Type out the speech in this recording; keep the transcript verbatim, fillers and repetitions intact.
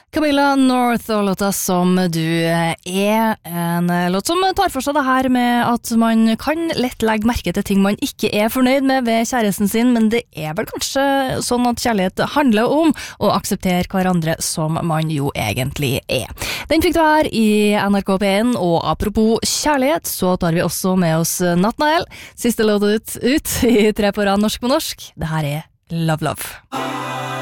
Camilla North og låta Som du er, en låt som tar for seg det her med at man kan lett legge merke til ting man ikke er fornøyd med ved kjæresten sin, men det er vel kanskje sånn at kjærlighet handler om å akseptere hverandre som man jo egentlig er. Den fikk du her i N R K P en, og apropos kjærlighet, så tar vi også med oss Nathanael, siste låt ut, ut i tre på rad norsk på norsk. Det her er Love Love.